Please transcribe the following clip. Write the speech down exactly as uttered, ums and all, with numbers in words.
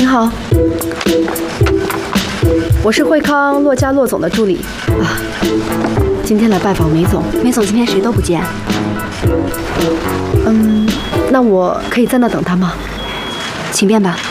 好，我是惠康骆家骆总的助理啊，今天来拜访梅总。 梅总今天谁都不见。 嗯，那我可以在那等他吗？ 请便吧。